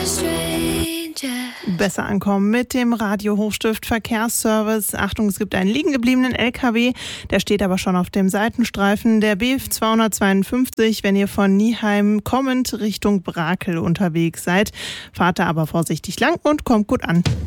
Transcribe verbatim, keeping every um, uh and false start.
Besser ankommen mit dem Radio Hochstift Verkehrsservice. Achtung, es gibt einen liegen gebliebenen L K W, der steht aber schon auf dem Seitenstreifen der B zweihundertzweiundfünfzig. Wenn ihr von Nieheim kommend Richtung Brakel unterwegs seid, fahrt da aber vorsichtig lang und kommt gut an.